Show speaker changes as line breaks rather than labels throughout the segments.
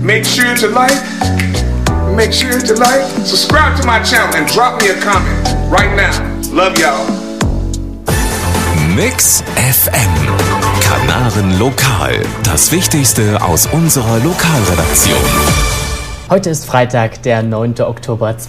Make sure to like, subscribe to my channel and drop me a comment right now. Love y'all.
Mix FM. Kanaren Lokal. Das Wichtigste aus unserer Lokalredaktion.
Heute ist Freitag, der 9. Oktober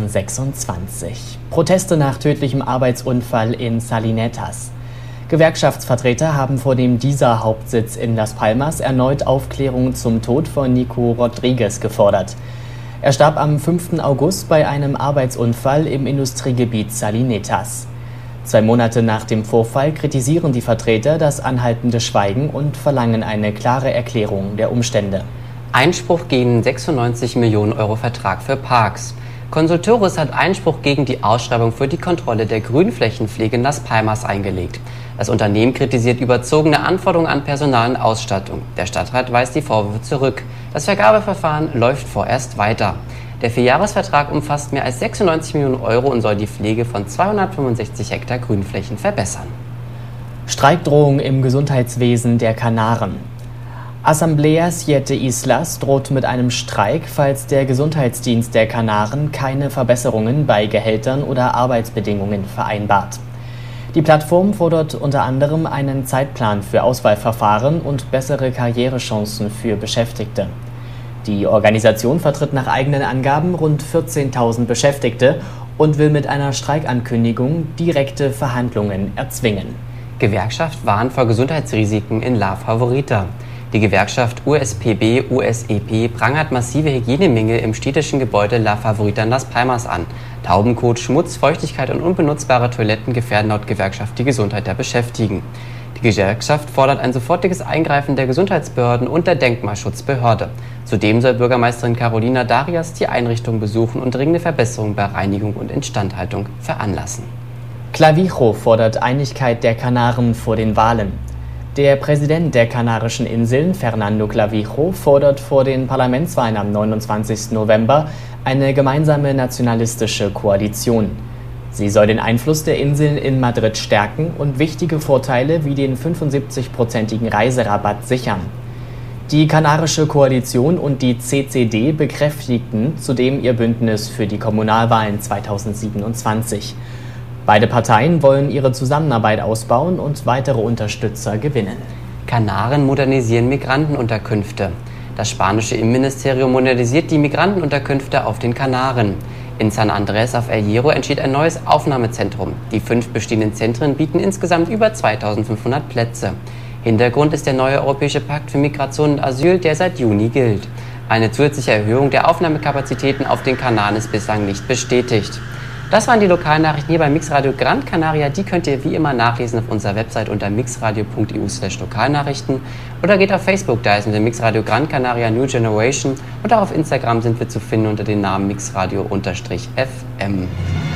2026. Proteste nach tödlichem Arbeitsunfall in Salinetas. Gewerkschaftsvertreter haben vor dem DISA-Hauptsitz in Las Palmas erneut Aufklärung zum Tod von Nico Rodriguez gefordert. Er starb am 5. August bei einem Arbeitsunfall im Industriegebiet Salinetas. 2 Monate nach dem Vorfall kritisieren die Vertreter das anhaltende Schweigen und verlangen eine klare Erklärung der Umstände.
Einspruch gegen 96 Millionen Euro Vertrag für Parks. Consultores hat Einspruch gegen die Ausschreibung für die Kontrolle der Grünflächenpflege in Las Palmas eingelegt. Das Unternehmen kritisiert überzogene Anforderungen an Personal und Ausstattung. Der Stadtrat weist die Vorwürfe zurück. Das Vergabeverfahren läuft vorerst weiter. Der 4-Jahres-Vertrag umfasst mehr als 96 Millionen Euro und soll die Pflege von 265 Hektar Grünflächen verbessern.
Streikdrohung im Gesundheitswesen der Kanaren. Asamblea Siete Islas droht mit einem Streik, falls der Gesundheitsdienst der Kanaren keine Verbesserungen bei Gehältern oder Arbeitsbedingungen vereinbart. Die Plattform fordert unter anderem einen Zeitplan für Auswahlverfahren und bessere Karrierechancen für Beschäftigte. Die Organisation vertritt nach eigenen Angaben rund 14.000 Beschäftigte und will mit einer Streikankündigung direkte Verhandlungen erzwingen.
Gewerkschaft warnt vor Gesundheitsrisiken in La Favorita. Die Gewerkschaft USPB-USEP prangert massive Hygienemängel im städtischen Gebäude La Favorita in Las Palmas an. Taubenkot, Schmutz, Feuchtigkeit und unbenutzbare Toiletten gefährden laut Gewerkschaft die Gesundheit der Beschäftigten. Die Gewerkschaft fordert ein sofortiges Eingreifen der Gesundheitsbehörden und der Denkmalschutzbehörde. Zudem soll Bürgermeisterin Carolina Darias die Einrichtung besuchen und dringende Verbesserungen bei Reinigung und Instandhaltung veranlassen.
Clavijo fordert Einigkeit der Kanaren vor den Wahlen. Der Präsident der Kanarischen Inseln, Fernando Clavijo, fordert vor den Parlamentswahlen am 29. November eine gemeinsame nationalistische Koalition. Sie soll den Einfluss der Inseln in Madrid stärken und wichtige Vorteile wie den 75-prozentigen Reiserabatt sichern. Die Kanarische Koalition und die CCD bekräftigten zudem ihr Bündnis für die Kommunalwahlen 2027. Beide Parteien wollen ihre Zusammenarbeit ausbauen und weitere Unterstützer gewinnen.
Kanaren modernisieren Migrantenunterkünfte. Das spanische Innenministerium modernisiert die Migrantenunterkünfte auf den Kanaren. In San Andrés auf El Hierro entsteht ein neues Aufnahmezentrum. Die 5 bestehenden Zentren bieten insgesamt über 2500 Plätze. Hintergrund ist der neue Europäische Pakt für Migration und Asyl, der seit Juni gilt. Eine zusätzliche Erhöhung der Aufnahmekapazitäten auf den Kanaren ist bislang nicht bestätigt. Das waren die Lokalnachrichten hier bei Mixradio Gran Canaria. Die könnt ihr wie immer nachlesen auf unserer Website unter mixradio.eu/Lokalnachrichten oder geht auf Facebook, da heißen wir Mixradio Gran Canaria New Generation, und auch auf Instagram sind wir zu finden unter dem Namen Mixradio_FM.